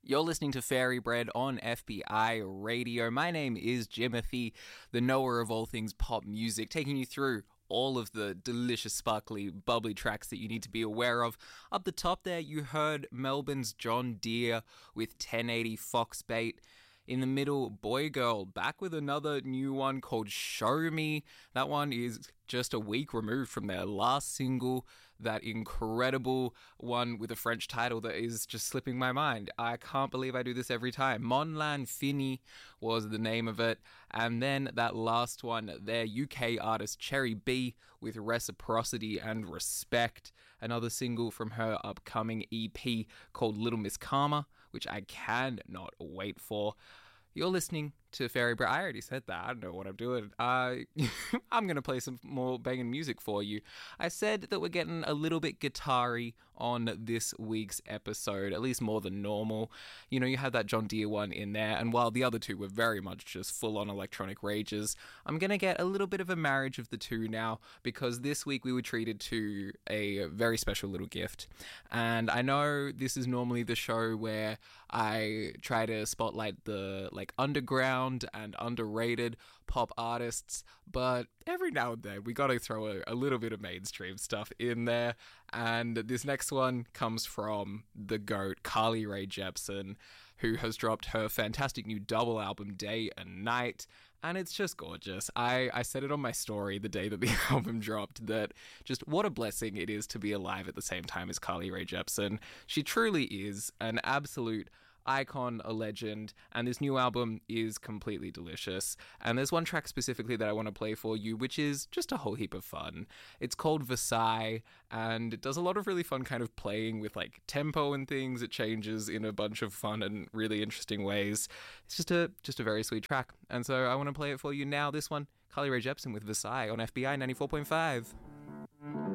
You're listening to Fairy Bread on FBI Radio. My name is Jimothy, the knower of all things pop music, taking you through all of the delicious, sparkly, bubbly tracks that you need to be aware of. Up the top there, you heard Melbourne's John Deere with 1080 Foxbait. In the middle, Boy Girl, back with another new one called Show Me. That one is just a week removed from their last single, that incredible one with a French title that is just slipping my mind. I can't believe I do this every time. Monlan Fini was the name of it. And then that last one, their UK artist Cherry B with Reciprocity and Respect, another single from her upcoming EP called Little Miss Karma, which I cannot wait for. You're listening to Fairy Bread. I already said that. I don't know what I'm doing. I'm going to play some more banging music for you. I said that we're getting a little bit guitar-y on this week's episode, at least more than normal. You know, you had that John Deere one in there, and while the other two were very much just full-on electronic rages, I'm going to get a little bit of a marriage of the two now, because this week we were treated to a very special little gift. And I know this is normally the show where I try to spotlight the, underground and underrated pop artists, but every now and then we gotta throw a little bit of mainstream stuff in there. And this next one comes from the GOAT, Carly Rae Jepsen, who has dropped her fantastic new double album, Day and Night, and it's just gorgeous. I said it on my story the day that the album dropped, that just what a blessing it is to be alive at the same time as Carly Rae Jepsen. She truly is an absolute icon, a legend, and this new album is completely delicious. And there's one track specifically that I want to play for you, which is just a whole heap of fun. It's called Versailles, and it does a lot of really fun kind of playing with tempo and things. It changes in a bunch of fun and really interesting ways. It's just a very sweet track, and so I want to play it for you now. This one, Carly Rae Jepsen with Versailles on FBI 94.5.